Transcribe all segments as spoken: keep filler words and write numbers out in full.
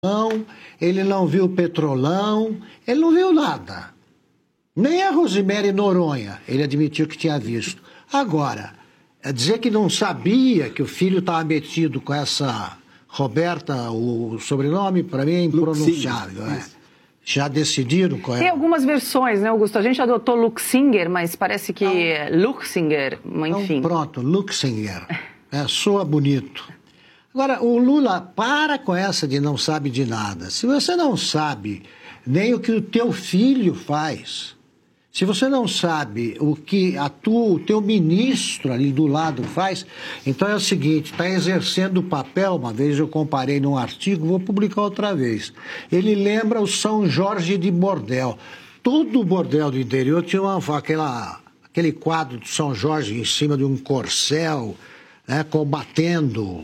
Não, ele não viu o Petrolão, ele não viu nada. Nem a Rosemary Noronha, ele admitiu que tinha visto. Agora, dizer que não sabia que o filho estava metido com essa Roberta, o sobrenome, para mim é impronunciável. É. Já decidiram qual é? Tem algumas versões, né, Augusto? A gente adotou Luxinger, mas parece que é Luxinger, enfim. Então, pronto, Luxinger. É, soa bonito. Agora, o Lula para com essa de não sabe de nada. Se você não sabe nem o que o teu filho faz, se você não sabe o que a tua, o teu ministro ali do lado faz, então é o seguinte, está exercendo o papel, uma vez eu comparei num artigo, vou publicar outra vez. Ele lembra o São Jorge de Bordel. Todo bordel do interior tinha uma, aquela, aquele quadro de São Jorge em cima de um corcel, né, combatendo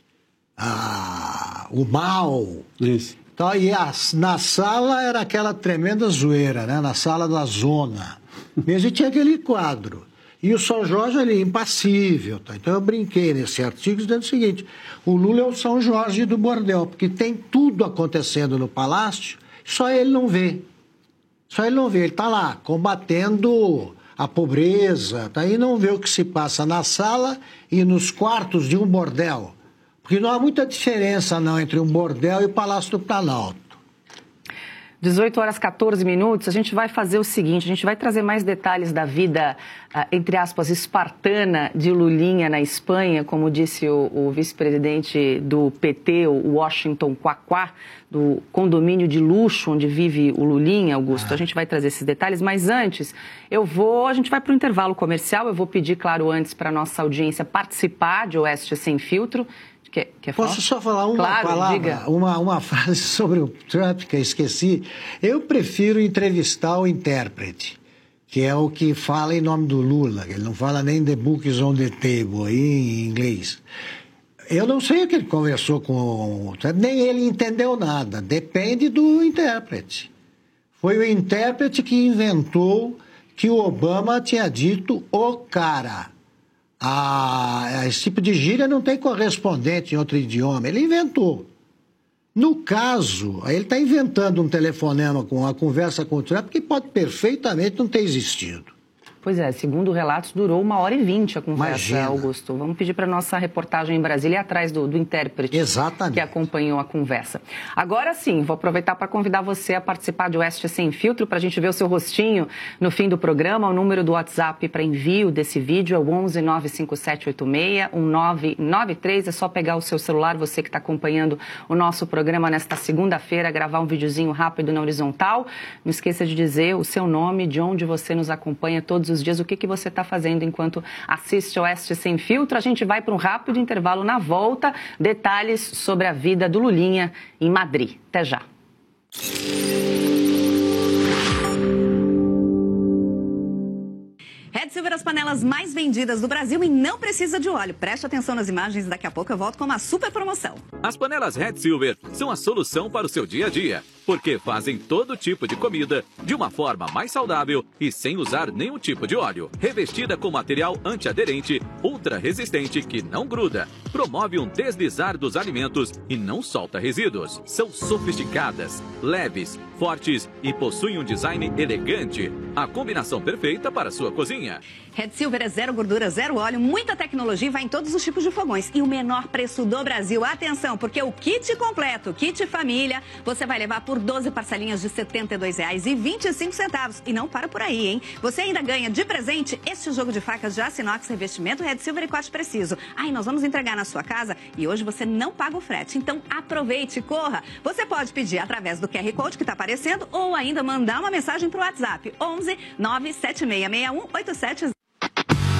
a, o mal. Isso. Então, e a, na sala era aquela tremenda zoeira, né? Na sala da zona. Mesmo tinha aquele quadro. E o São Jorge ali, impassível. Tá? Então eu brinquei nesse artigo dizendo o seguinte, o Lula é o São Jorge do bordel, porque tem tudo acontecendo no palácio, só ele não vê. Só ele não vê, ele está lá, combatendo a pobreza, tá? E não vê o que se passa na sala e nos quartos de um bordel. Porque não há muita diferença, não, entre um bordel e o Palácio do Planalto. dezoito horas e quatorze minutos, a gente vai fazer o seguinte, a gente vai trazer mais detalhes da vida, entre aspas, espartana de Lulinha na Espanha, como disse o, o vice-presidente do P T, o Washington Quaquá, do condomínio de luxo onde vive o Lulinha, Augusto. Ah. A gente vai trazer esses detalhes, mas antes, eu vou, a gente vai para o intervalo comercial, eu vou pedir, claro, antes para a nossa audiência participar de Oeste Sem Filtro. Quer, quer Posso só falar uma claro, palavra, uma, uma frase sobre o Trump que eu esqueci? Eu prefiro entrevistar o intérprete, que é o que fala em nome do Lula, ele não fala nem the books on the table aí em inglês. Eu não sei o que ele conversou com o Trump, nem ele entendeu nada, depende do intérprete. Foi o intérprete que inventou que o Obama tinha dito o cara. Ah, esse tipo de gíria não tem correspondente em outro idioma. Ele inventou. No caso, ele está inventando um telefonema com uma conversa com o Trump que pode perfeitamente não ter existido. Pois é, segundo relatos, durou uma hora e vinte a conversa, Imagina. Augusto. Vamos pedir para a nossa reportagem em Brasília, atrás do, do intérprete Exatamente. Que acompanhou a conversa. Agora sim, vou aproveitar para convidar você a participar de Oeste Sem Filtro, para a gente ver o seu rostinho no fim do programa. O número do WhatsApp para envio desse vídeo é o onze nove cinco sete oito seis um nove nove três. É só pegar o seu celular, você que está acompanhando o nosso programa nesta segunda-feira, gravar um videozinho rápido na horizontal. Não esqueça de dizer o seu nome, de onde você nos acompanha todos os dias, o que, que você está fazendo enquanto assiste Oeste Sem Filtro. A gente vai para um rápido intervalo. Na volta, detalhes sobre a vida do Lulinha em Madrid. Até já. Red Silver, as panelas mais vendidas do Brasil e não precisa de óleo. Preste atenção nas imagens, daqui a pouco eu volto com uma super promoção. As panelas Red Silver são a solução para o seu dia a dia, porque fazem todo tipo de comida de uma forma mais saudável e sem usar nenhum tipo de óleo. Revestida com material antiaderente, ultra resistente que não gruda, promove um deslizar dos alimentos e não solta resíduos. São sofisticadas, leves, fortes e possuem um design elegante. A combinação perfeita para a sua cozinha. Red Silver é zero gordura, zero óleo, muita tecnologia e vai em todos os tipos de fogões. E o menor preço do Brasil. Atenção, porque o kit completo, kit família, você vai levar por doze parcelinhas de setenta e dois reais e vinte e cinco centavos. E não para por aí, hein? Você ainda ganha de presente este jogo de facas de aço inox, revestimento Red Silver e corte preciso. Ai, nós vamos entregar na sua casa e hoje você não paga o frete. Então aproveite, corra. Você pode pedir através do Q R Code que está aparecendo ou ainda mandar uma mensagem para o WhatsApp onze nove sete seis seis um oito sete zero.